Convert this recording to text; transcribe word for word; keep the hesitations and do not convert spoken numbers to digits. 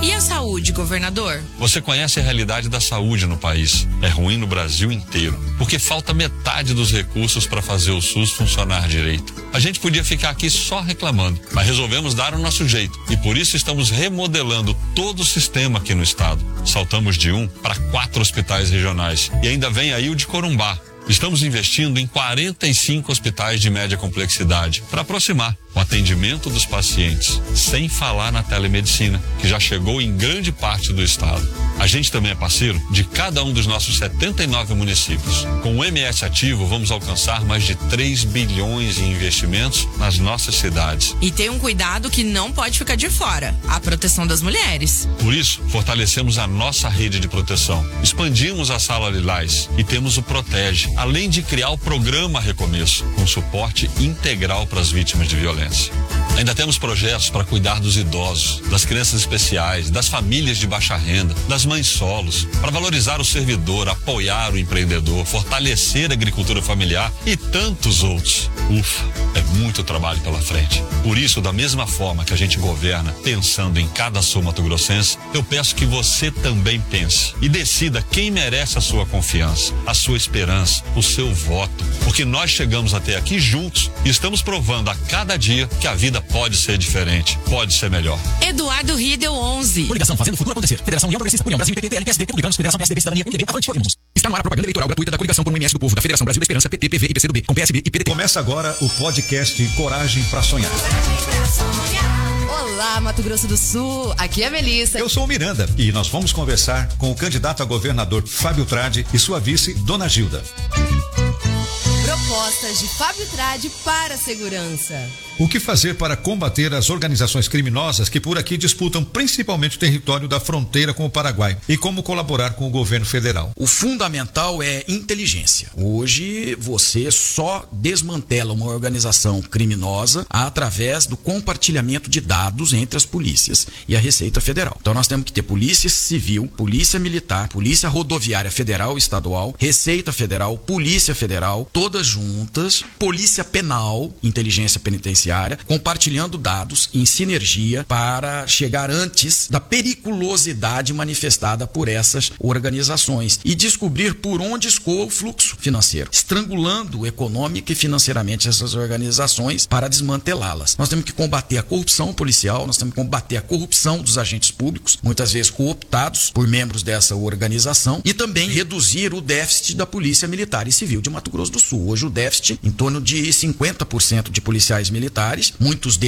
E a saúde, governador? Você conhece a realidade da saúde no país. É ruim no Brasil inteiro, porque falta metade dos recursos para fazer o SUS funcionar direito. A gente podia ficar aqui só reclamando, mas resolvemos dar o nosso jeito e por isso estamos remodelando todo o sistema aqui no estado. Saltamos de um para quatro hospitais regionais e ainda vem aí o de Corumbá. Estamos investindo em quarenta e cinco hospitais de média complexidade para aproximar o atendimento dos pacientes, sem falar na telemedicina, que já chegou em grande parte do estado. A gente também é parceiro de cada um dos nossos setenta e nove municípios. Com o M S ativo, vamos alcançar mais de três bilhões em investimentos nas nossas cidades. E tem um cuidado que não pode ficar de fora: a proteção das mulheres. Por isso, fortalecemos a nossa rede de proteção, expandimos a Sala Lilás e temos o Protege, além de criar o programa Recomeço, com suporte integral para as vítimas de violência. Ainda temos projetos para cuidar dos idosos, das crianças especiais, das famílias de baixa renda, das mães solos, para valorizar o servidor, apoiar o empreendedor, fortalecer a agricultura familiar e tantos outros. Ufa, é muito trabalho pela frente. Por isso, da mesma forma que a gente governa pensando em cada sul mato-grossense, eu peço que você também pense e decida quem merece a sua confiança, a sua esperança, o seu voto, porque nós chegamos até aqui juntos e estamos provando a cada dia que a vida pode ser diferente, pode ser melhor. Eduardo Riedel, onze. Coligação Fazendo o Futuro Acontecer. Federação União Progressista, União Brasil, P T, P L, P S D, Republicanos, Federação P S D B, Cidadania, M D B, Avante, Podemos. Está no ar a propaganda eleitoral gratuita da Coligação por um M S do Povo, da Federação Brasil da Esperança, P T, P V e P C do B, com P S B e P D T. Começa agora o podcast Coragem pra Sonhar. Olá, Mato Grosso do Sul, aqui é a Melissa. Eu sou o Miranda e nós vamos conversar com o candidato a governador Fábio Tradi e sua vice, Dona Gilda. Propostas de Fábio Tradi para a segurança. O que fazer para combater as organizações criminosas que por aqui disputam principalmente o território da fronteira com o Paraguai e como colaborar com o governo federal? O fundamental é inteligência. Hoje você só desmantela uma organização criminosa através do compartilhamento de dados entre as polícias e a Receita Federal. Então nós temos que ter Polícia Civil, Polícia Militar, Polícia Rodoviária Federal e Estadual, Receita Federal, Polícia Federal, todas juntas, Polícia Penal, Inteligência Penitenciária, compartilhando dados em sinergia para chegar antes da periculosidade manifestada por essas organizações e descobrir por onde escoa o fluxo financeiro, estrangulando econômica e financeiramente essas organizações para desmantelá-las. Nós temos que combater a corrupção policial, nós temos que combater a corrupção dos agentes públicos, muitas vezes cooptados por membros dessa organização, e também reduzir o déficit da Polícia Militar e Civil de Mato Grosso do Sul. Hoje o déficit em torno de cinquenta por cento de policiais militares, muitos deles